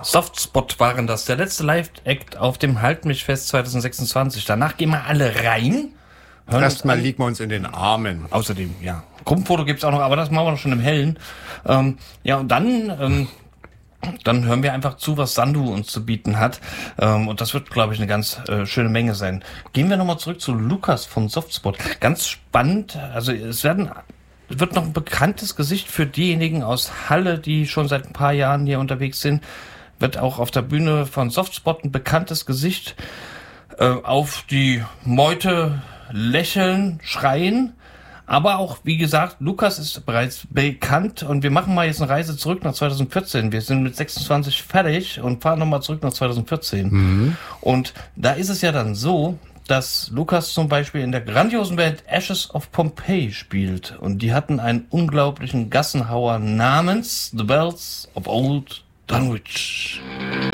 Softspot waren das, der letzte Live-Act auf dem Halt mich fest 2026. Danach gehen wir alle rein. Erstmal liegen wir uns in den Armen. Außerdem, ja. Gruppenfoto gibt's auch noch, aber das machen wir noch schon im Hellen. Ja, und dann hören wir einfach zu, was Sandu uns zu bieten hat. Und das wird, glaube ich, eine ganz schöne Menge sein. Gehen wir nochmal zurück zu Lukas von Softspot. Ganz spannend. Also es wird noch ein bekanntes Gesicht für diejenigen aus Halle, die schon seit ein paar Jahren hier unterwegs sind. Wird auch auf der Bühne von Softspot ein bekanntes Gesicht auf die Meute lächeln, schreien. Aber auch, wie gesagt, Lukas ist bereits bekannt und wir machen mal jetzt eine Reise zurück nach 2014. Wir sind mit 26 fertig und fahren nochmal zurück nach 2014. Mhm. Und da ist es ja dann so, dass Lukas zum Beispiel in der grandiosen Band Ashes of Pompeii spielt. Und die hatten einen unglaublichen Gassenhauer namens The Bells of Old Dunwich.